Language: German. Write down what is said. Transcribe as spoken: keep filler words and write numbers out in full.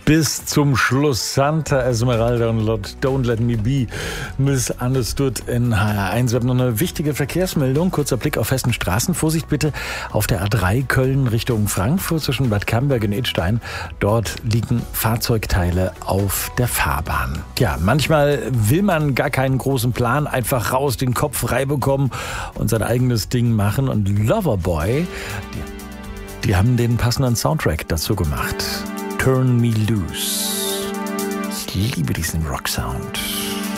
bis zum Schluss. Santa Esmeralda und Don't Let Me Be Misunderstood in H R eins. Wir haben noch eine wichtige Verkehrsmeldung. Kurzer Blick auf festen Straßen. Vorsicht bitte auf der A drei Köln Richtung Frankfurt zwischen Bad Camberg und Idstein. Dort liegen Fahrzeugteile auf der Fahrbahn. Ja, manchmal will man gar keinen großen Plan, einfach raus, den Kopf frei bekommen und sein eigenes Ding machen. Und Loverboy, die, die haben den passenden Soundtrack dazu gemacht. Turn Me Loose. Ich liebe diesen Rocksound.